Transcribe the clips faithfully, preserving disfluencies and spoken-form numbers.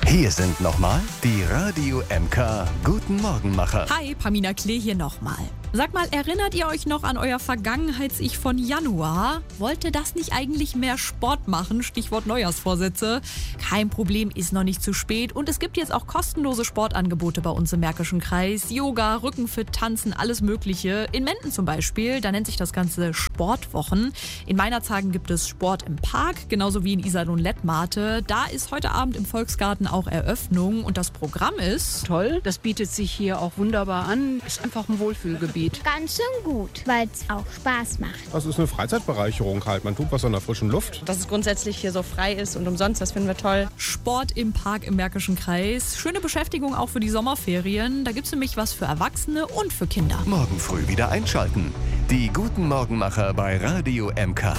Hier sind nochmal die Radio M K Guten Morgenmacher. Hi, Pamina Klee hier nochmal. Sag mal, erinnert ihr euch noch an euer Vergangenheits-Ich von Januar? Wollte das nicht eigentlich mehr Sport machen? Stichwort Neujahrsvorsätze. Kein Problem, ist noch nicht zu spät. Und es gibt jetzt auch kostenlose Sportangebote bei uns im Märkischen Kreis. Yoga, Rückenfit, Tanzen, alles Mögliche. In Menden zum Beispiel, da nennt sich das Ganze Sportwochen. In Meinerzhagen gibt es Sport im Park, genauso wie in Iserlohn-Lettmate. Da ist heute Abend im Volksgarten auch Eröffnung. Und das Programm ist... Toll, das bietet sich hier auch wunderbar an. Ist einfach ein Wohlfühlgebiet. Ganz schön gut, weil es auch Spaß macht. Das ist eine Freizeitbereicherung halt. Man tut was an der frischen Luft. Dass es grundsätzlich hier so frei ist und umsonst, das finden wir toll. Sport im Park im Märkischen Kreis. Schöne Beschäftigung auch für die Sommerferien. Da gibt es nämlich was für Erwachsene und für Kinder. Morgen früh wieder einschalten. Die Guten Morgenmacher bei Radio M K.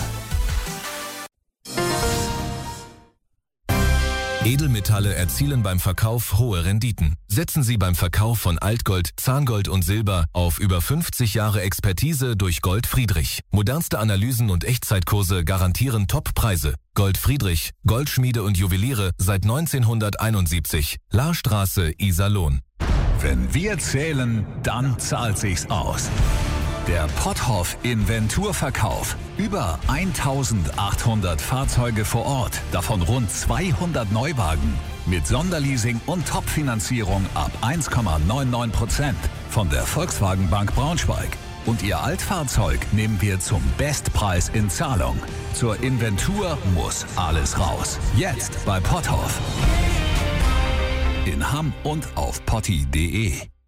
Edelmetalle erzielen beim Verkauf hohe Renditen. Setzen Sie beim Verkauf von Altgold, Zahngold und Silber auf über fünfzig Jahre Expertise durch Gold Friedrich. Modernste Analysen und Echtzeitkurse garantieren Top-Preise. Gold Friedrich, Goldschmiede und Juweliere seit neunzehnhunderteinundsiebzig. Lahrstraße, Iserlohn. Wenn wir zählen, dann zahlt sich's aus. Der Potthoff Inventurverkauf. Über eintausendachthundert Fahrzeuge vor Ort, davon rund zweihundert Neuwagen. Mit Sonderleasing und Top-Finanzierung ab eins Komma neunundneunzig Prozent von der Volkswagen Bank Braunschweig. Und Ihr Altfahrzeug nehmen wir zum Bestpreis in Zahlung. Zur Inventur muss alles raus. Jetzt bei Potthoff. In Hamm und auf potti punkt de.